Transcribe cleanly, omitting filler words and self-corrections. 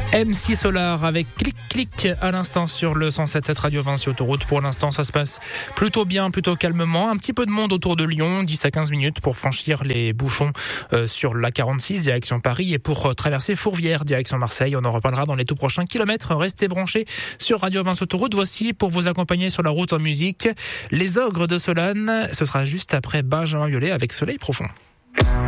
MC Solar avec clic à l'instant sur le 107.7 Radio Vinci Autoroute. Pour l'instant, ça se passe plutôt bien, plutôt calmement. Un petit peu de monde autour de Lyon, 10 à 15 minutes pour franchir les bouchons sur la 46 direction Paris et pour traverser Fourvière direction Marseille. On en reparlera dans les tout prochains kilomètres. Restez branchés sur Radio Vinci Autoroute. Voici pour vous accompagner sur la route en musique Les Ogres de Solane. Ce sera juste après Benjamin Biolay avec Soleil Profond.